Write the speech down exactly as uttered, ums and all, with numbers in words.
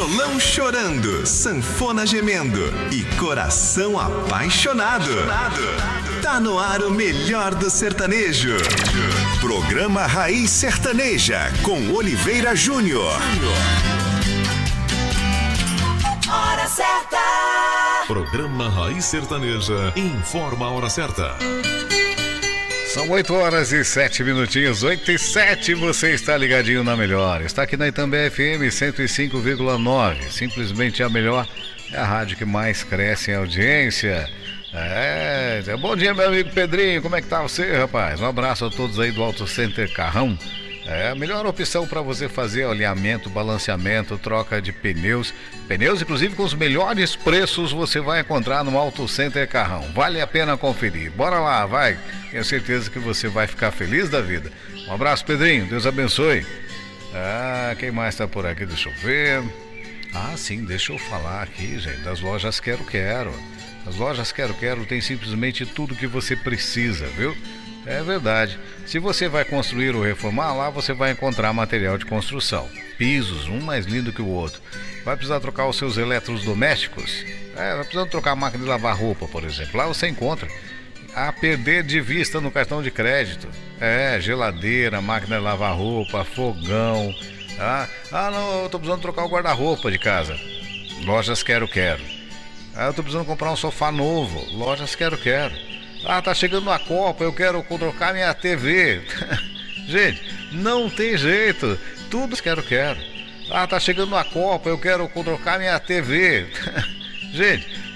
Violão chorando, sanfona gemendo e coração apaixonado. Tá no ar o melhor do sertanejo. Programa Raiz Sertaneja com Oliveira Júnior. Hora certa. Programa Raiz Sertaneja informa a hora certa. São oito horas e sete minutinhos, oito e sete, você está ligadinho na melhor. Está aqui na Itambé F M cento e cinco vírgula nove, simplesmente a melhor, é a rádio que mais cresce em audiência. É, bom dia, meu amigo Pedrinho, como é que tá você, rapaz? Um abraço a todos aí do Auto Center Carrão. É a melhor opção para você fazer alinhamento, balanceamento, troca de pneus. Pneus, inclusive, com os melhores preços você vai encontrar no Auto Center Carrão. Vale a pena conferir. Bora lá, vai. Tenho certeza que você vai ficar feliz da vida. Um abraço, Pedrinho. Deus abençoe. Ah, quem mais tá por aqui? Deixa eu ver. Ah, sim, deixa eu falar aqui, gente, das lojas Quero Quero. As lojas Quero Quero tem simplesmente tudo que você precisa, viu? É verdade. Se você vai construir ou reformar, lá você vai encontrar material de construção. Pisos, um mais lindo que o outro. Vai precisar trocar os seus eletrodomésticos? É, vai precisar trocar a máquina de lavar roupa, por exemplo. Lá você encontra. A perder de vista no cartão de crédito. É, geladeira, máquina de lavar roupa, fogão. Ah, ah não, eu tô precisando trocar o guarda-roupa de casa. Lojas Quero Quero. Ah, eu tô precisando comprar um sofá novo. Lojas Quero Quero. Ah, tá chegando a Copa, eu quero trocar minha T V. Gente, não tem jeito. Tudo quero, quero. Ah, tá chegando a Copa, eu quero trocar minha T V. Gente,